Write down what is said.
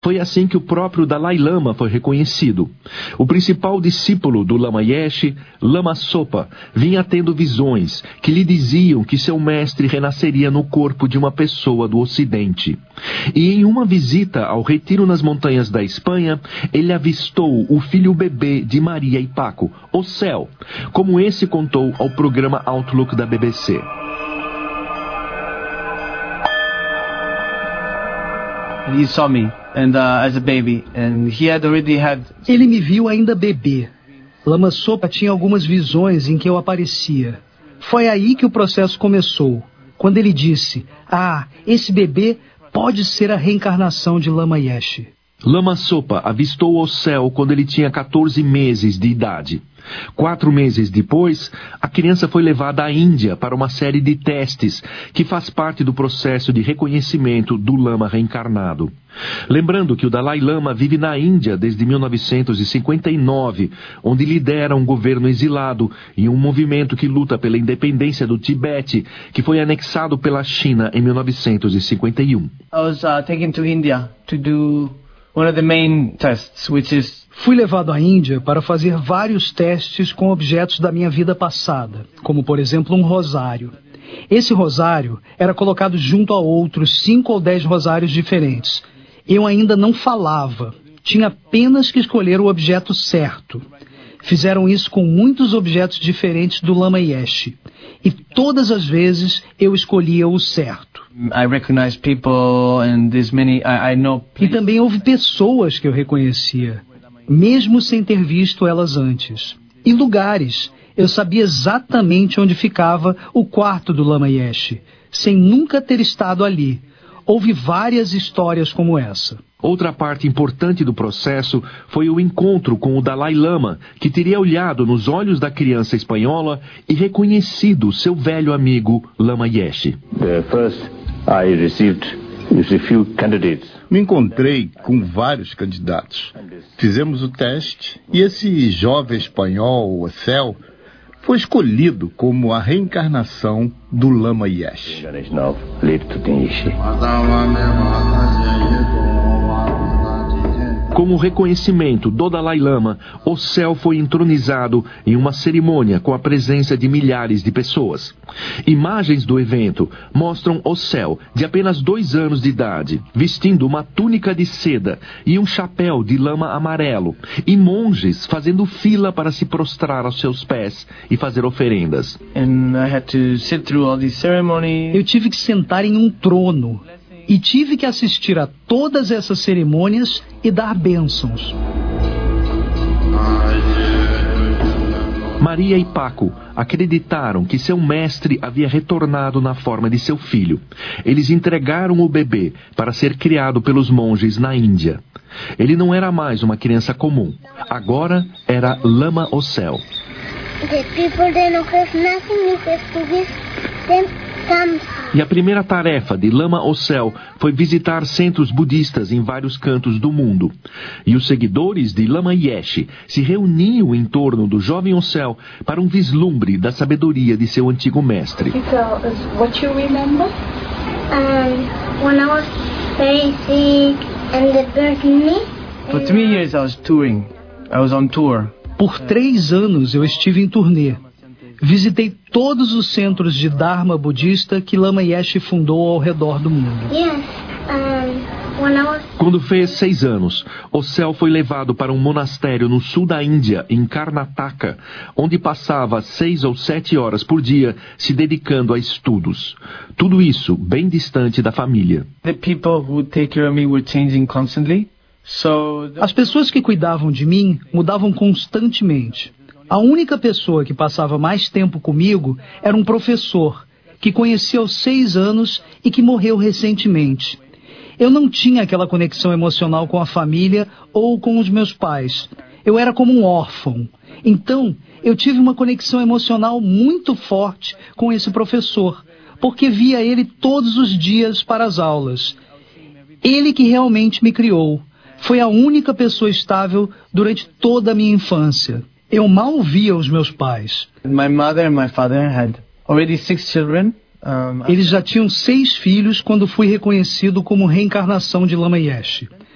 Foi assim que o próprio Dalai Lama foi reconhecido. O principal discípulo do Lama Yeshe, Lama Zopa, vinha tendo visões que lhe diziam que seu mestre renasceria no corpo de uma pessoa do Ocidente. E em uma visita ao retiro nas montanhas da Espanha, ele avistou o filho bebê de Maria e Paco, o Céu, como esse contou ao programa Outlook da BBC. He saw me as a baby, and he had already had... Ele me viu ainda bebê. Lama Zopa tinha algumas visões em que eu aparecia. Foi aí que o processo começou, quando ele disse: esse bebê pode ser a reencarnação de Lama Yeshe. Lama Zopa avistou o Céu quando ele tinha 14 meses de idade. 4 meses depois, a criança foi levada à Índia para uma série de testes que faz parte do processo de reconhecimento do Lama reencarnado. Lembrando que o Dalai Lama vive na Índia desde 1959, onde lidera um governo exilado e um movimento que luta pela independência do Tibete, que foi anexado pela China em 1951. I was taken to India to do one of the main tests, which is... Fui levado à Índia para fazer vários testes com objetos da minha vida passada, como por exemplo um rosário. Esse rosário era colocado junto a outros 5 ou 10 rosários diferentes. Eu ainda não falava, tinha apenas que escolher o objeto certo. Fizeram isso com muitos objetos diferentes do Lama Yeshe. E todas as vezes eu escolhia o certo. I recognize people and there's many, I know... E também houve pessoas que eu reconhecia, mesmo sem ter visto elas antes. E lugares. Eu sabia exatamente onde ficava o quarto do Lama Yeshe, sem nunca ter estado ali. Houve várias histórias como essa. Outra parte importante do processo foi o encontro com o Dalai Lama, que teria olhado nos olhos da criança espanhola e reconhecido seu velho amigo Lama Yeshe. Me encontrei com vários candidatos. Fizemos o teste e esse jovem espanhol, o Céu, foi escolhido como a reencarnação do Lama Yeshe. Como reconhecimento do Dalai Lama, o Céu foi entronizado em uma cerimônia com a presença de milhares de pessoas. Imagens do evento mostram o Céu, de apenas 2 anos de idade, vestindo uma túnica de seda e um chapéu de lama amarelo, e monges fazendo fila para se prostrar aos seus pés e fazer oferendas. Eu tive que sentar em um trono. E tive que assistir a todas essas cerimônias e dar bênçãos. Maria e Paco acreditaram que seu mestre havia retornado na forma de seu filho. Eles entregaram o bebê para ser criado pelos monges na Índia. Ele não era mais uma criança comum. Agora era Lama o Céu. E a primeira tarefa de Lama o Céu foi visitar centros budistas em vários cantos do mundo. E os seguidores de Lama Yeshe se reuniam em torno do jovem o Céu para um vislumbre da sabedoria de seu antigo mestre. What you remember? When I was very sick and they buried me. For 3 years I was touring. I was on tour. Por 3 anos eu estive em turnê. Visitei todos os centros de Dharma budista que Lama Yeshe fundou ao redor do mundo. Quando fez 6 anos, o Céu foi levado para um monastério no sul da Índia, em Karnataka, onde passava 6 ou 7 horas por dia se dedicando a estudos. Tudo isso bem distante da família. The people who take care of me were changing constantly. As pessoas que cuidavam de mim mudavam constantemente. A única pessoa que passava mais tempo comigo era um professor, que conheci aos 6 anos e que morreu recentemente. Eu não tinha aquela conexão emocional com a família ou com os meus pais. Eu era como um órfão. Então, eu tive uma conexão emocional muito forte com esse professor, porque via ele todos os dias para as aulas. Ele que realmente me criou. Foi a única pessoa estável durante toda a minha infância. Eu mal via os meus pais. My mother and my father had already 6 children. Eles já tinham 6 filhos quando fui reconhecido como reencarnação de Lama Yeshe.